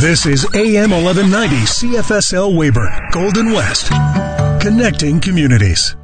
This is AM 1190 CFSL Weyburn, Golden West, connecting communities.